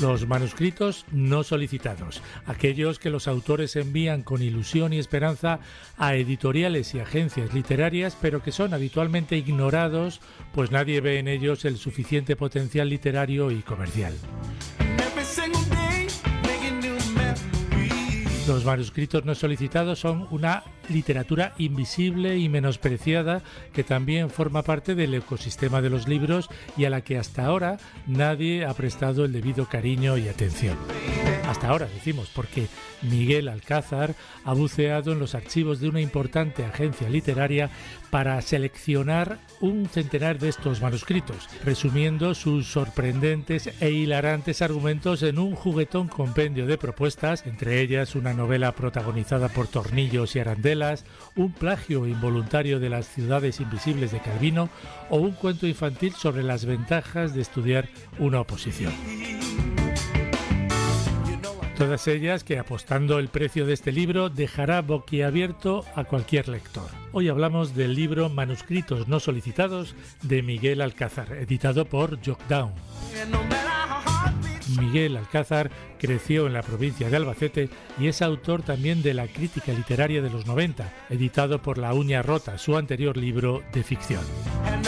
Los manuscritos no solicitados, aquellos que los autores envían con ilusión y esperanza a editoriales y agencias literarias, pero que son habitualmente ignorados, pues nadie ve en ellos el suficiente potencial literario y comercial. Los manuscritos no solicitados son una literatura invisible y menospreciada que también forma parte del ecosistema de los libros y a la que hasta ahora nadie ha prestado el debido cariño y atención. Hasta ahora, decimos, porque Miguel Alcázar ha buceado en los archivos de una importante agencia literaria para seleccionar un centenar de estos manuscritos, resumiendo sus sorprendentes e hilarantes argumentos en un juguetón compendio de propuestas, entre ellas una novela protagonizada por tornillos y arandelas, un plagio involuntario de Las ciudades invisibles de Calvino o un cuento infantil sobre las ventajas de estudiar una oposición. Todas ellas que, apostando el precio de este libro, dejará boquiabierto a cualquier lector. Hoy hablamos del libro Manuscritos no solicitados de Miguel Alcázar, editado por Jotdown. Miguel Alcázar creció en la provincia de Albacete y es autor también de La crítica literaria de los 90, editado por La uña rota, su anterior libro de ficción.